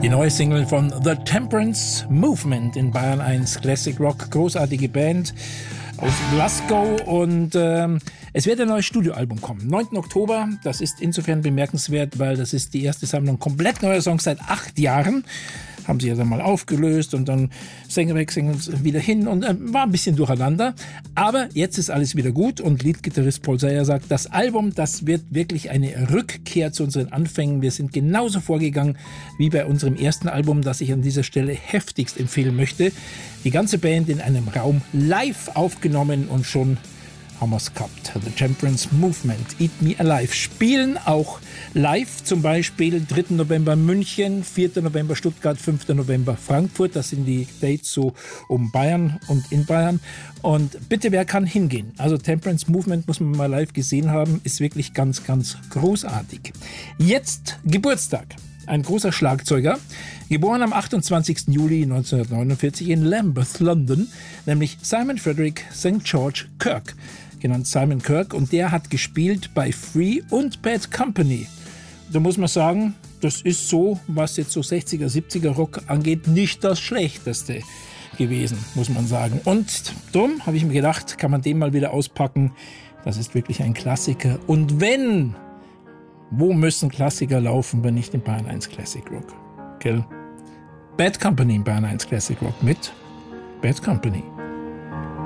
Die neue Single von The Temperance Movement in Bayern 1 Classic Rock. Großartige Band aus Glasgow und es wird ein neues Studioalbum kommen. 9. Oktober, das ist insofern bemerkenswert, weil das ist die erste Sammlung komplett neuer Songs seit 8 Jahren. Haben sie ja dann mal aufgelöst und dann Sänger weg, Sänger wieder hin und war ein bisschen durcheinander. Aber jetzt ist alles wieder gut und Leadgitarrist Paul Sayer sagt, das Album, das wird wirklich eine Rückkehr zu unseren Anfängen. Wir sind genauso vorgegangen wie bei unserem ersten Album, das ich an dieser Stelle heftigst empfehlen möchte. Die ganze Band in einem Raum live aufgenommen und schon haben wir es gehabt. The Temperance Movement, Eat Me Alive, spielen auch live, zum Beispiel 3. November München, 4. November Stuttgart, 5. November Frankfurt. Das sind die Dates so um Bayern und in Bayern. Und bitte, wer kann hingehen? Also Temperance Movement muss man mal live gesehen haben, ist wirklich ganz, ganz großartig. Jetzt Geburtstag. Ein großer Schlagzeuger, geboren am 28. Juli 1949 in Lambeth, London, nämlich Simon Frederick St. George Kirk, genannt Simon Kirk, und der hat gespielt bei Free und Bad Company. Da muss man sagen, das ist so, was jetzt so 60er, 70er Rock angeht, nicht das Schlechteste gewesen, muss man sagen. Und darum habe ich mir gedacht, kann man den mal wieder auspacken. Das ist wirklich ein Klassiker. Und wenn, wo müssen Klassiker laufen, wenn nicht in Bayern 1 Classic Rock? Gell? Bad Company in Bayern 1 Classic Rock mit Bad Company.